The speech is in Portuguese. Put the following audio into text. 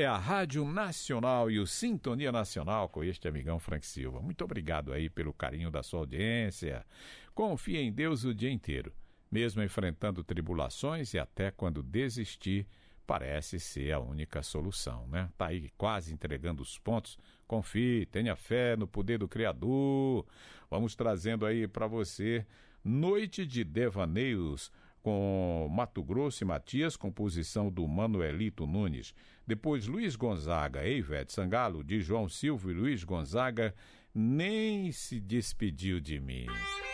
é a Rádio Nacional e o Sintonia Nacional com este amigão Frank Silva. Muito obrigado aí pelo carinho da sua audiência. Confie em Deus o dia inteiro, mesmo enfrentando tribulações e até quando desistir, parece ser a única solução, né? Tá aí quase entregando os pontos. Confie, tenha fé no poder do Criador. Vamos trazendo aí para você Noite de Devaneios com Mato Grosso e Matias, composição do Manuelito Nunes. Depois Luiz Gonzaga e Ivete Sangalo, de João Silva e Luiz Gonzaga, Nem se despediu de mim.